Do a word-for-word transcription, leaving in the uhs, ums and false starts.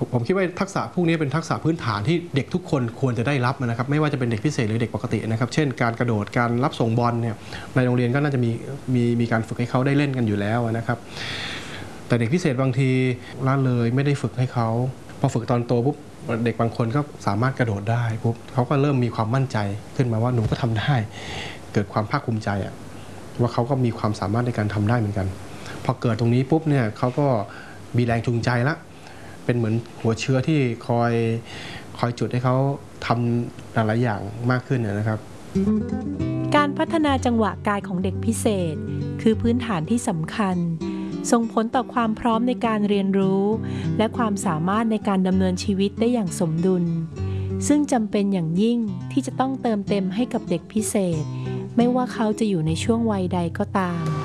ผมคิดว่าทักษะพวกนี้เป็นทักษะพื้นฐานที่เด็กทุกคนควรจะได้รับนะครับไม่ว่าจะเป็นเด็กพิเศษหรือเด็กปกตินะครับเช่นการกระโดดการรับส่งบอลเนี่ยในโรงเรียนก็น่าจะมีมีมีการฝึกให้เขาได้เล่นกันอยู่แล้วนะครับแต่เด็กพิเศษบางทีละเลยไม่ได้ฝึกให้เขาพอฝึกตอนโตปุ๊บเด็กบางคนก็สามารถกระโดดได้ปุ๊บเขาก็เริ่มมีความมั่นใจขึ้นมาว่าหนูก็ทำได้เกิดความภาคภูมิใจอะว่าเขาก็มีความสามารถในการทำได้เหมือนกันพอเกิดตรงนี้ปุ๊บเนี่ยเขาก็มีแรงจูงใจละเป็นเหมือนหัวเชื้อที่คอยคอยจุดให้เขาทำหลายๆอย่างมากขึ้นนะครับการพัฒนาจังหวะกายของเด็กพิเศษคือพื้นฐานที่สำคัญส่งผลต่อความพร้อมในการเรียนรู้และความสามารถในการดำเนินชีวิตได้อย่างสมดุลซึ่งจำเป็นอย่างยิ่งที่จะต้องเติมเต็มให้กับเด็กพิเศษไม่ว่าเขาจะอยู่ในช่วงวัยใดก็ตาม